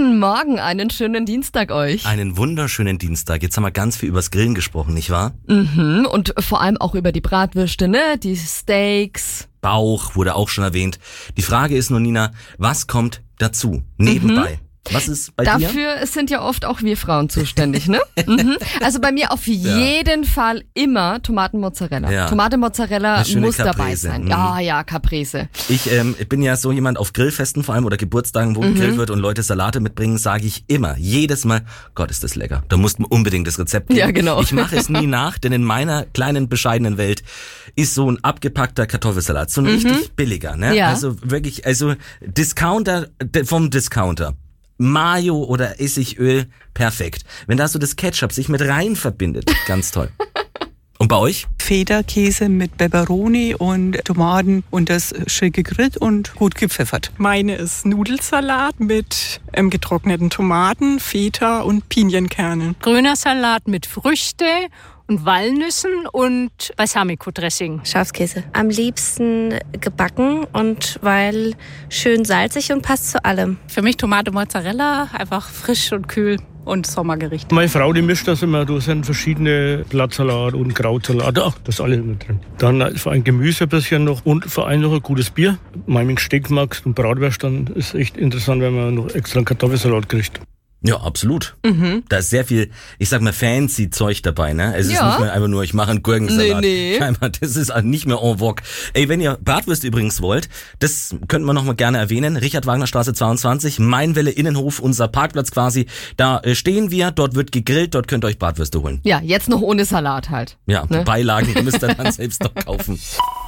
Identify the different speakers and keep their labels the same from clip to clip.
Speaker 1: Guten Morgen, einen schönen Dienstag euch.
Speaker 2: Einen wunderschönen Dienstag. Jetzt haben wir ganz viel übers Grillen gesprochen, nicht wahr?
Speaker 1: Und vor allem auch über die Bratwürste, ne? Die Steaks.
Speaker 2: Bauch wurde auch schon erwähnt. Die Frage ist nur, Nina, was kommt dazu? Nebenbei. Was ist bei dir?
Speaker 1: Dafür sind ja oft auch wir Frauen zuständig, ne? Also bei mir auf jeden Fall immer Tomatenmozzarella.
Speaker 2: Ja.
Speaker 1: Tomatenmozzarella muss dabei
Speaker 2: Caprese.
Speaker 1: sein. Ja, Caprese.
Speaker 2: Ich bin ja so jemand auf Grillfesten vor allem oder Geburtstagen, wo gegrillt wird und Leute Salate mitbringen, sage ich immer, jedes Mal, Gott, ist das lecker. Da musst du unbedingt das Rezept geben.
Speaker 1: Ja, genau.
Speaker 2: Ich mache es nie nach, denn in meiner kleinen, bescheidenen Welt ist so ein abgepackter Kartoffelsalat so ein richtig billiger, ne?
Speaker 1: Ja.
Speaker 2: Also wirklich, Discounter vom Discounter. Mayo oder Essigöl, perfekt. Wenn da so das Ketchup sich mit rein verbindet, ganz toll. Und bei euch?
Speaker 3: Feta-Käse mit Peperoni und Tomaten und das schön gegrillt und gut gepfeffert.
Speaker 4: Meine ist Nudelsalat mit getrockneten Tomaten, Feta und Pinienkernen.
Speaker 5: Grüner Salat mit Früchte und Walnüssen und Balsamico-Dressing.
Speaker 6: Schafskäse. Am liebsten gebacken und weil schön salzig und passt zu allem.
Speaker 5: Für mich Tomate Mozzarella, einfach frisch und kühl und Sommergericht.
Speaker 7: Meine Frau, die mischt das immer. Da sind verschiedene Blattsalat und Krautsalat. Ach, das ist alles mit drin. Dann vor allem Gemüse ein bisschen noch und vor allem noch ein gutes Bier. Mein Steak magst und Bratwurst, dann ist echt interessant, wenn man noch extra einen Kartoffelsalat kriegt.
Speaker 2: Ja, absolut. Da ist sehr viel, ich sag mal, fancy Zeug dabei, ne? Es ist
Speaker 1: Ja.
Speaker 2: nicht mehr einfach nur, ich mache einen Gurkensalat.
Speaker 1: Nee.
Speaker 2: Scheinbar, das ist nicht mehr en vogue. Ey, wenn ihr Bratwürste übrigens wollt, das könnten wir noch mal gerne erwähnen. Richard-Wagner-Straße 22, Mainwelle Innenhof, unser Parkplatz quasi. Da stehen wir, dort wird gegrillt, dort könnt ihr euch Bratwürste holen.
Speaker 1: Ja, jetzt noch ohne Salat halt.
Speaker 2: Ja,
Speaker 1: Ne?
Speaker 2: Beilagen müsst ihr dann selbst noch kaufen.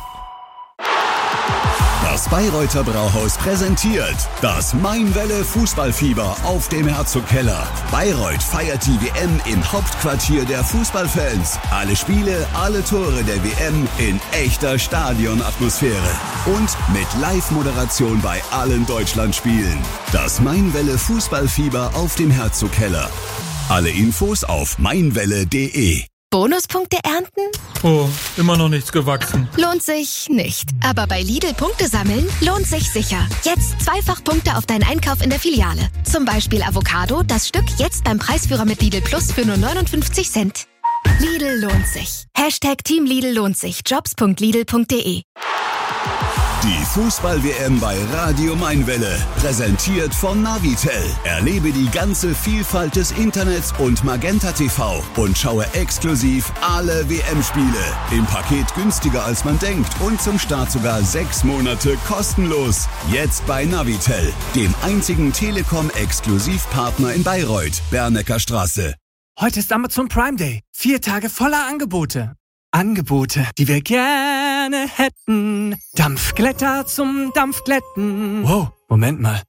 Speaker 8: Das Bayreuther Brauhaus präsentiert das Mainwelle Fußballfieber auf dem Herzogkeller. Bayreuth feiert die WM im Hauptquartier der Fußballfans. Alle Spiele, alle Tore der WM in echter Stadionatmosphäre. Und mit Live-Moderation bei allen Deutschlandspielen. Das Mainwelle Fußballfieber auf dem Herzogkeller. Alle Infos auf mainwelle.de.
Speaker 9: Bonuspunkte ernten?
Speaker 10: Oh, immer noch nichts gewachsen.
Speaker 9: Lohnt sich nicht. Aber bei Lidl Punkte sammeln lohnt sich sicher. Jetzt 2-fach Punkte auf deinen Einkauf in der Filiale. Zum Beispiel Avocado, das Stück jetzt beim Preisführer mit Lidl Plus für nur 59 Cent. Lidl lohnt sich. Hashtag Team Lidl lohnt sich. Jobs.lidl.de.
Speaker 8: Die Fußball-WM bei Radio Mainwelle, präsentiert von Navitel. Erlebe die ganze Vielfalt des Internets und Magenta TV und schaue exklusiv alle WM-Spiele. Im Paket günstiger als man denkt und zum Start sogar 6 Monate kostenlos. Jetzt bei Navitel, dem einzigen Telekom-Exklusivpartner in Bayreuth, Bernecker Straße.
Speaker 11: Heute ist Amazon Prime Day. 4 Tage voller Angebote. Angebote, die wir gerne hätten. Dampfglätter zum Dampfglätten. Wow, Moment mal.